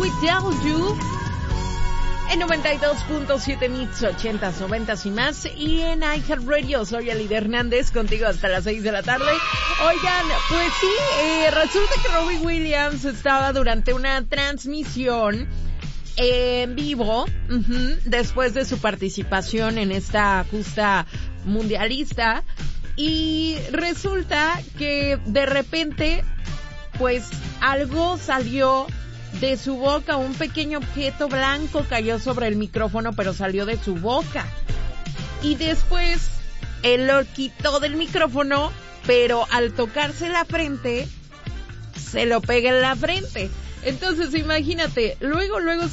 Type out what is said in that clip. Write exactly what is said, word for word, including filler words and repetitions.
Without You. En noventa y dos punto siete Mix, ochentas, noventas y más. Y en iHeartRadio, soy Alida Hernández, contigo hasta las seis de la tarde. Oigan, pues sí, eh, resulta que Robbie Williams estaba durante una transmisión en vivo, uh-huh, después de su participación en esta justa mundialista. Y resulta que de repente, pues algo salió de su boca, un pequeño objeto blanco cayó sobre el micrófono, pero salió de su boca. Y después, él lo quitó del micrófono, pero al tocarse la frente, se lo pega en la frente. Entonces, imagínate, luego, luego